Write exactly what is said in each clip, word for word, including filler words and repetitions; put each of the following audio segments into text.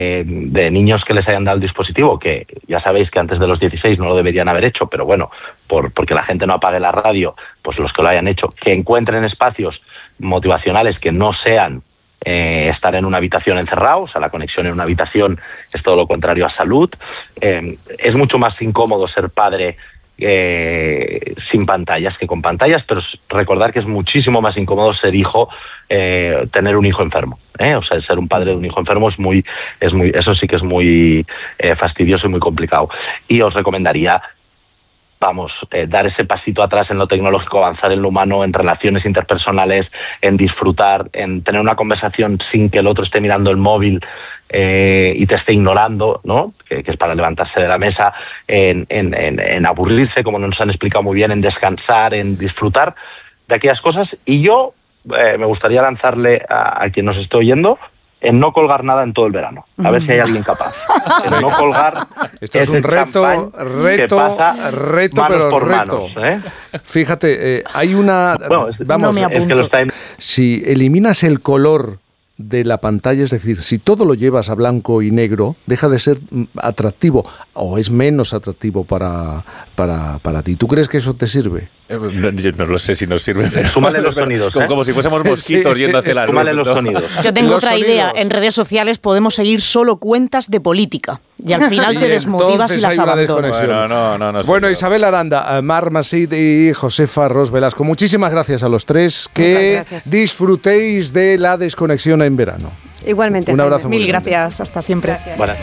eh, de niños que les hayan dado el dispositivo, que ya sabéis que antes de los dieciséis no lo deberían haber hecho, pero bueno, por porque la gente no apague la radio, pues los que lo hayan hecho, que encuentren espacios motivacionales que no sean Eh, estar en una habitación encerrado. O sea, la conexión en una habitación es todo lo contrario a salud. Eh, es mucho más incómodo ser padre eh, sin pantallas que con pantallas, pero recordar que es muchísimo más incómodo ser hijo, eh, tener un hijo enfermo, ¿eh? O sea, ser un padre de un hijo enfermo es muy, es muy, eso sí que es muy eh, fastidioso y muy complicado. Y os recomendaría, vamos, eh, dar ese pasito atrás en lo tecnológico, avanzar en lo humano, en relaciones interpersonales, en disfrutar, en tener una conversación sin que el otro esté mirando el móvil eh, y te esté ignorando, ¿no? Que, que es para levantarse de la mesa, en, en, en, en aburrirse, como nos han explicado muy bien, en descansar, en disfrutar de aquellas cosas. Y yo eh, me gustaría lanzarle a, a quien nos esté oyendo en no colgar nada en todo el verano. A ver si hay alguien capaz. En no colgar. Esto es un reto, reto, reto, pero por reto. Manos, ¿eh? Fíjate, eh, hay una... Bueno, es, vamos, no es que lo está en... Si eliminas el color de la pantalla, es decir, si todo lo llevas a blanco y negro, deja de ser atractivo o es menos atractivo para, para, para ti. ¿Tú crees que eso te sirve? Eh, no, yo no lo sé si nos sirve. Pero, súmale los sonidos. Como, ¿eh? como si fuésemos mosquitos sí, yendo hacia la luz. Súmale los ¿no? sonidos. Yo tengo Los otra sonidos. idea. En redes sociales podemos seguir solo cuentas de política. Y al final te Y desmotivas y entonces las hay una abandonas. desconexión. Bueno, no, no, no, bueno, señor. Isabel Aranda, Mar Masip y Josefa Ros Velasco, muchísimas gracias a los tres. Que disfrutéis de la desconexión en verano. Igualmente. Un abrazo. Mil gracias. Hasta siempre. Gracias. Bueno.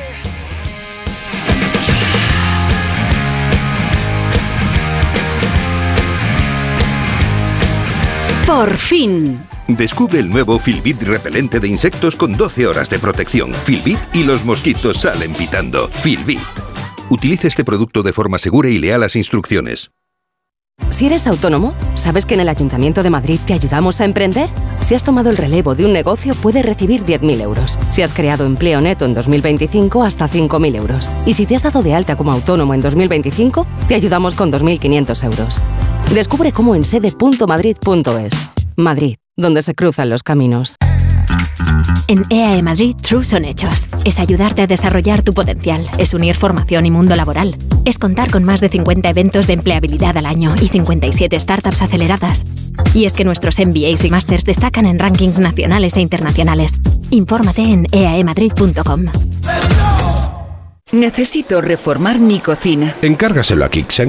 Por fin. Descubre el nuevo Filbit repelente de insectos con doce horas de protección. Filbit y los mosquitos salen pitando. Filbit. Utilice este producto de forma segura y lea las instrucciones. Si eres autónomo, ¿sabes que en el Ayuntamiento de Madrid te ayudamos a emprender? Si has tomado el relevo de un negocio, puedes recibir diez mil euros. Si has creado empleo neto en dos mil veinticinco, hasta cinco mil euros. Y si te has dado de alta como autónomo en dos mil veinticinco, te ayudamos con dos mil quinientos euros. Descubre cómo en sede punto madrid punto es. Madrid, donde se cruzan los caminos. En E A E Madrid, True son hechos. Es ayudarte a desarrollar tu potencial. Es unir formación y mundo laboral. Es contar con más de cincuenta eventos de empleabilidad al año y cincuenta y siete startups aceleradas. Y es que nuestros M B As y Masters destacan en rankings nacionales e internacionales. Infórmate en e a e madrid punto com. Necesito reformar mi cocina. Encárgaselo a Kixen.